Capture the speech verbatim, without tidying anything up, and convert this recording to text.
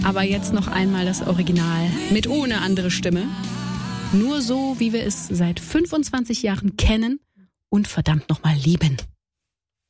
Aber jetzt noch einmal das Original mit ohne andere Stimme. Nur so, wie wir es seit fünfundzwanzig Jahren kennen und verdammt nochmal lieben.